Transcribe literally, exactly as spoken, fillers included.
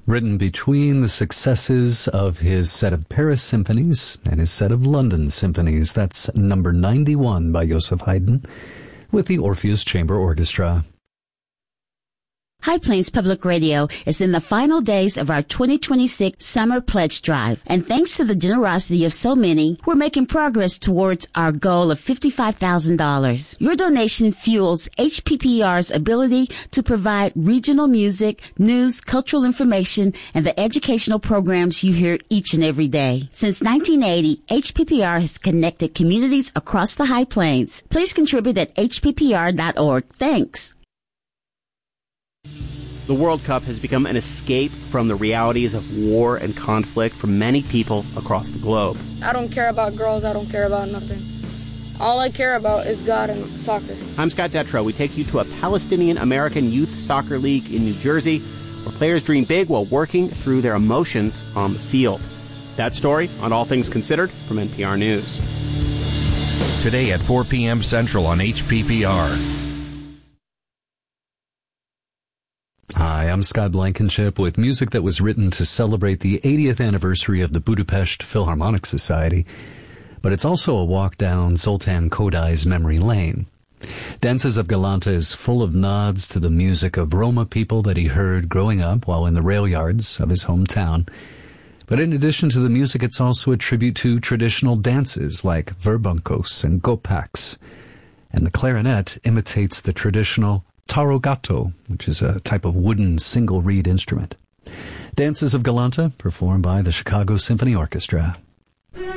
written between the successes of his set of Paris symphonies and his set of London symphonies. That's number ninety-one by Joseph Haydn with the Orpheus Chamber Orchestra. High Plains Public Radio is in the final days of our twenty twenty-six Summer Pledge Drive, and thanks to the generosity of so many, we're making progress towards our goal of fifty-five thousand dollars. Your donation fuels H P P R's ability to provide regional music, news, cultural information, and the educational programs you hear each and every day. Since nineteen eighty, H P P R has connected communities across the High Plains. Please contribute at H P P R dot org. Thanks. The World Cup has become an escape from the realities of war and conflict for many people across the globe. I don't care about girls. I don't care about nothing. All I care about is God and soccer. I'm Scott Detrow. We take you to a Palestinian-American youth soccer league in New Jersey where players dream big while working through their emotions on the field. That story on All Things Considered from N P R News. Today at four p.m. Central on H P P R. Hi, I'm Scott Blankenship with music that was written to celebrate the eightieth anniversary of the Budapest Philharmonic Society, but it's also a walk down Zoltan Kodai's memory lane. Dances of Galanta is full of nods to the music of Roma people that he heard growing up while in the rail yards of his hometown. But in addition to the music, it's also a tribute to traditional dances like verbunkos and gopaks, and the clarinet imitates the traditional tarogato, which is a type of wooden single reed instrument. Dances of Galanta, performed by the Chicago Symphony Orchestra.